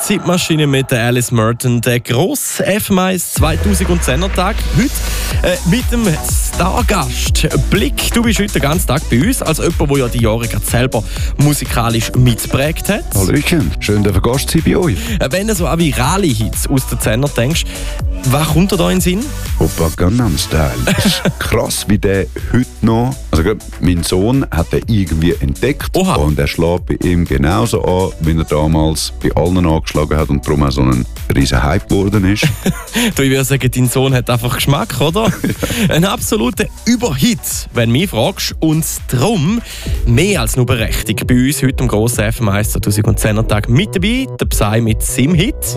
Zeitmaschine mit der Alice Merton, der grosse FM1 2010er Tag. Heute mit dem Stargast Blick. Du bist heute den ganzen Tag bei uns, als jemand, der ja die Jahre gerade selber musikalisch mitgeprägt hat. Hallöchen, schön, dass ihr Gast sein bei euch. Wenn du so an virale Hits aus den 10er denkst, was kommt dir da in den Sinn? Opa Gangnam Style. Das ist krass, wie der heute noch... Also mein Sohn hat den irgendwie entdeckt. Oha. Und er schlägt bei ihm genauso an, wie er damals bei allen angeschlagen hat und darum auch so ein riesen Hype geworden ist. Ich würde sagen, dein Sohn hat einfach Geschmack, oder? Ein absoluter Überhit, wenn du mich fragst. Und darum mehr als nur berechtigt bei uns heute am grossen FM1 2010er Tag mit dabei, der Psy mit seinem Hit.